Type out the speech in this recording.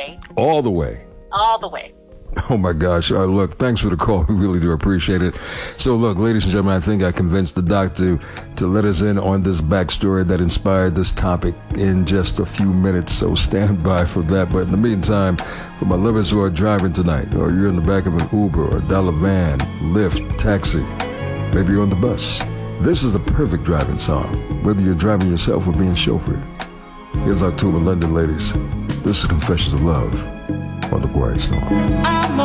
way. All the way. All the way. Oh my gosh. Look, thanks for the call. We really do appreciate it. So look, ladies and gentlemen, I think I convinced the doc to let us in on this backstory that inspired this topic in just a few minutes. So stand by for that. But in the meantime, for my lovers who are driving tonight, or you're in the back of an Uber or a dollar van, Lyft, taxi, maybe you're on the bus, this is a perfect driving song, whether you're driving yourself or being chauffeured. Here's October London, ladies. This is Confessions of Love on The Quiet Storm.